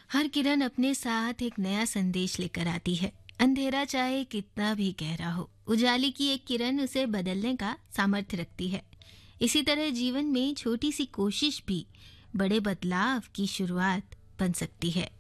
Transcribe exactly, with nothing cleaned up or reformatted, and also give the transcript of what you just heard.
हर किरण अपने साथ एक नया संदेश लेकर आती है। अंधेरा चाहे कितना भी गहरा हो, उजाले की एक किरण उसे बदलने का सामर्थ्य रखती है। इसी तरह जीवन में छोटी सी कोशिश भी बड़े बदलाव की शुरुआत बन सकती है।